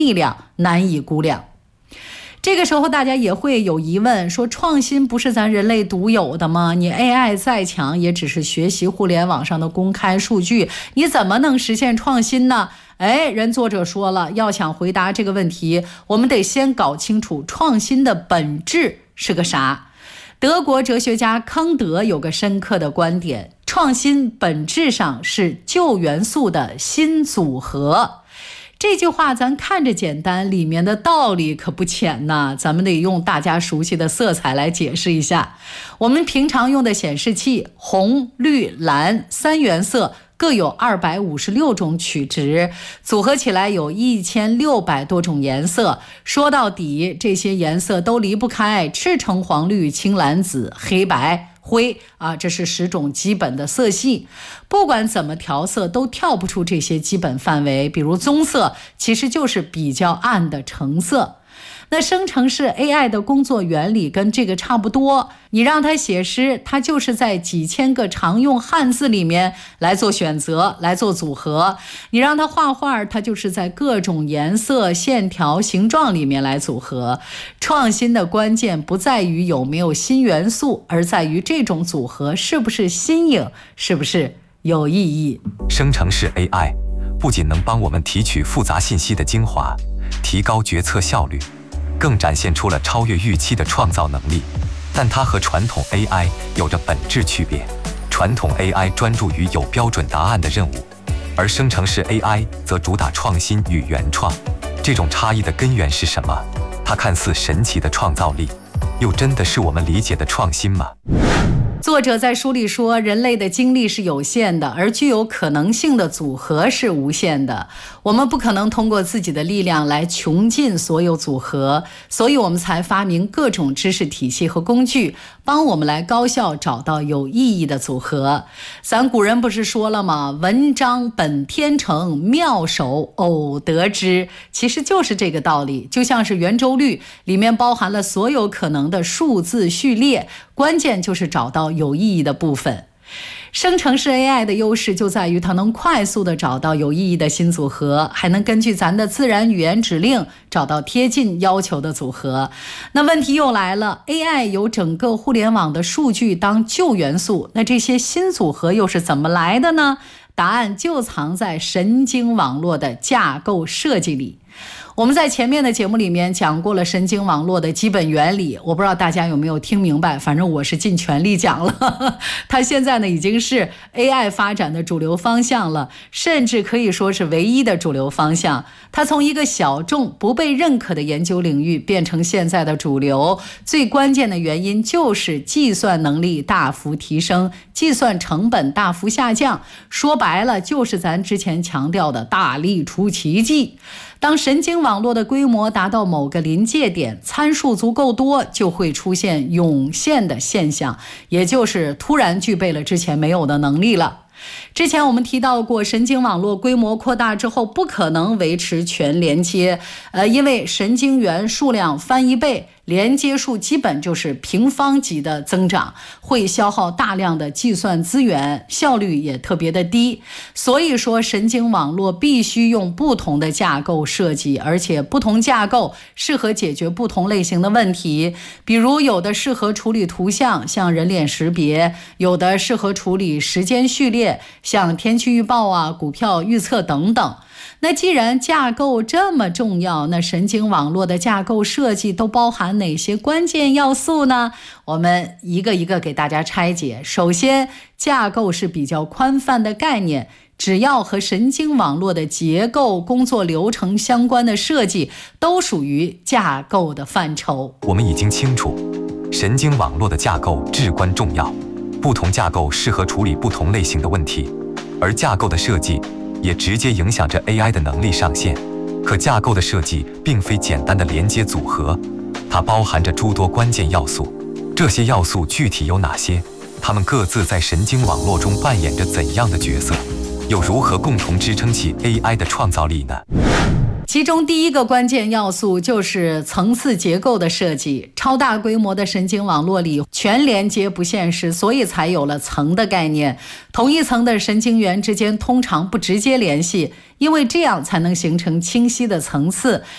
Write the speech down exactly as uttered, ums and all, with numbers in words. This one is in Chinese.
力量难以估量。这个时候大家也会有疑问，说创新不是咱人类独有的吗？你 A I 再强也只是学习互联网上的公开数据，你怎么能实现创新呢？哎，人作者说了，要想回答这个问题，我们得先搞清楚创新的本质是个啥。德国哲学家康德有个深刻的观点，创新本质上是旧元素的新组合。这句话咱看着简单，里面的道理可不浅呐，咱们得用大家熟悉的色彩来解释一下。我们平常用的显示器，红、绿、蓝三原色各有二百五十六种取值，组合起来有一千六百多种颜色。说到底，这些颜色都离不开赤橙黄绿青蓝紫黑白灰啊，这是十种基本的色系。不管怎么调色，都跳不出这些基本范围。比如棕色，其实就是比较暗的橙色。那生成式 A I 的工作原理跟这个差不多，你让它写诗，它就是在几千个常用汉字里面来做选择，来做组合；你让它画画，它就是在各种颜色、线条、形状里面来组合。创新的关键不在于有没有新元素，而在于这种组合是不是新颖，是不是有意义。 生成式 A I 不仅能帮我们提取复杂信息的精华，提高决策效率，更展现出了超越预期的创造能力，但它和传统 A I 有着本质区别。传统 A I 专注于有标准答案的任务，而生成式 A I 则主打创新与原创。这种差异的根源是什么？它看似神奇的创造力，又真的是我们理解的创新吗？ 作者在书里说，人类的精力是有限的，而具有可能性的组合是无限的。我们不可能通过自己的力量来穷尽所有组合，所以我们才发明各种知识体系和工具，帮我们来高效找到有意义的组合。咱古人不是说了吗？文章本天成，妙手偶得之。其实就是这个道理，就像是圆周率里面包含了所有可能的数字序列，关键就是找到有意义的部分。生成式 A I 的优势就在于它能快速地找到有意义的新组合，还能根据咱的自然语言指令找到贴近要求的组合。那问题又来了， A I 有整个互联网的数据当旧元素，那这些新组合又是怎么来的呢？答案就藏在神经网络的架构设计里。我们在前面的节目里面讲过了神经网络的基本原理，我不知道大家有没有听明白，反正我是尽全力讲了。它现在呢已经是 A I 发展的主流方向了，甚至可以说是唯一的主流方向。它从一个小众不被认可的研究领域变成现在的主流，最关键的原因就是计算能力大幅提升，计算成本大幅下降。说白了就是咱之前强调的大力出奇迹。当神经网络的规模达到某个临界点，参数足够多，就会出现涌现的现象，也就是突然具备了之前没有的能力了。之前我们提到过，神经网络规模扩大之后不可能维持全连接，呃，因为神经元数量翻一倍，连接数基本就是平方级的增长，会消耗大量的计算资源，效率也特别的低。所以说神经网络必须用不同的架构设计，而且不同架构适合解决不同类型的问题。比如有的适合处理图像，像人脸识别；有的适合处理时间序列，像天气预报啊、股票预测等等。那既然架构这么重要，那神经网络的架构设计都包含哪些关键要素呢？我们一个一个给大家拆解。首先，架构是比较宽泛的概念，只要和神经网络的结构、工作流程相关的设计，都属于架构的范畴。 我们已经清楚，神经网络的架构至关重要，不同架构适合处理不同类型的问题，而架构的设计也直接影响着 A I 的能力上限。可架构的设计并非简单的连接组合，它包含着诸多关键要素。这些要素具体有哪些？它们各自在神经网络中扮演着怎样的角色？又如何共同支撑起 A I 的创造力呢？ 其中第一个关键要素就是层次结构的设计。超大规模的神经网络里，全连接不现实，所以才有了层的概念。同一层的神经元之间通常不直接联系，因为这样才能形成清晰的层次，